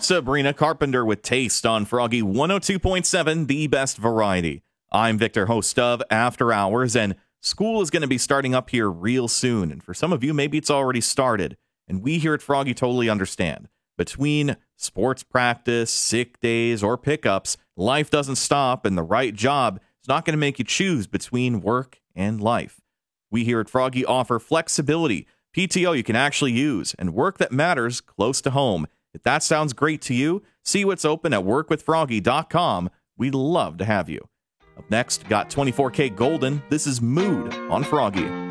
Sabrina Carpenter with Taste on Froggy 102.7, the best variety. I'm Victor, host of After Hours, and school is going to be starting up here real soon. And for some of you, maybe it's already started. And we here at Froggy totally understand. Between sports practice, sick days, or pickups, life doesn't stop, and the right job is not going to make you choose between work and life. We here at Froggy offer flexibility, PTO you can actually use, and work that matters close to home. If that sounds great to you, see what's open at workwithfroggy.com. We'd love to have you. Up next, got 24K Golden. This is Mood on Froggy.